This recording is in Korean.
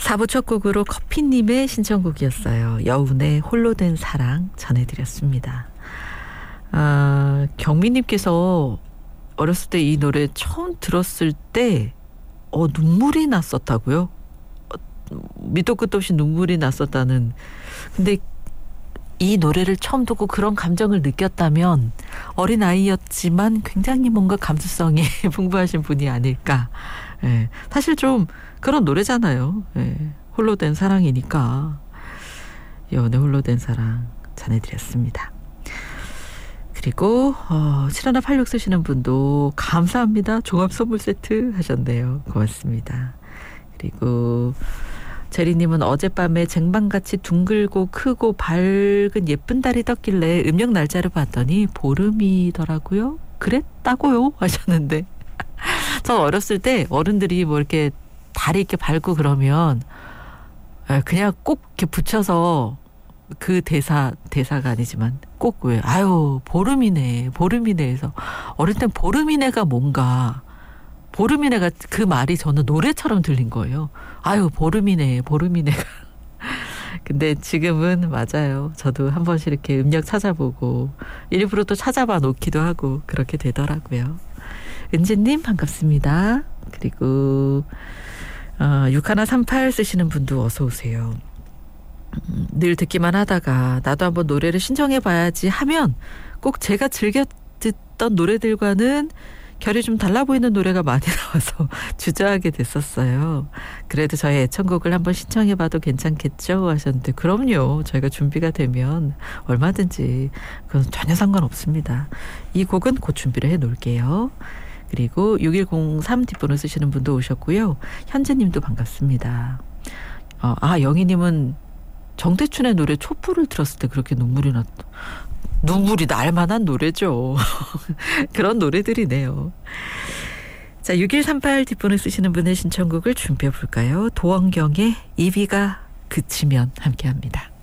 4부 첫 곡으로 커피님의 신청곡이었어요. 여운의 홀로 된 사랑 전해드렸습니다. 경미님께서 어렸을 때 이 노래 처음 들었을 때 눈물이 났었다고요? 밑도 끝도 없이 눈물이 났었다는. 근데 이 노래를 처음 듣고 그런 감정을 느꼈다면 어린아이였지만 굉장히 뭔가 감수성이 풍부하신 분이 아닐까. 예, 사실 좀 그런 노래잖아요. 예, 홀로 된 사랑이니까. 여운의 홀로 된 사랑 전해드렸습니다. 그리고 7186 쓰시는 분도 감사합니다. 종합 선물 세트 하셨네요. 고맙습니다. 그리고 제리님은 어젯밤에 쟁반같이 둥글고 크고 밝은 예쁜 달이 떴길래 음력 날짜를 봤더니 보름이더라고요. 그랬다고요? 하셨는데 저 어렸을 때 어른들이 뭐 이렇게 달이 이렇게 밝고 그러면 그냥 꼭 이렇게 붙여서 그 대사가 아니지만 꼭 왜 아유 보름이네 해서 어릴 땐 보름이네가 뭔가 보름이네가 그 말이 저는 노래처럼 들린 거예요. 아유 보름이네가. 근데 지금은 맞아요. 저도 한 번씩 이렇게 음력 찾아보고 일부러 또 찾아봐 놓기도 하고 그렇게 되더라고요. 은지님 반갑습니다. 그리고 6138 쓰시는 분도 어서 오세요. 늘 듣기만 하다가 나도 한번 노래를 신청해봐야지 하면 꼭 제가 즐겨 듣던 노래들과는 결이 좀 달라 보이는 노래가 많이 나와서 주저하게 됐었어요. 그래도 저의 애청곡을 한번 신청해봐도 괜찮겠죠? 하셨는데 그럼요. 저희가 준비가 되면 얼마든지 그건 전혀 상관없습니다. 이 곡은 곧 준비를 해놓을게요. 그리고 6103 뒷번호 쓰시는 분도 오셨고요. 현재님도 반갑습니다. 영희님은 정대춘의 노래 촛불을 들었을 때 그렇게 눈물이 날 만한 노래죠. 그런 노래들이네요. 자, 6138 뒷번호 쓰시는 분의 신청곡을 준비해 볼까요? 도원경의 이 비가 그치면 함께합니다.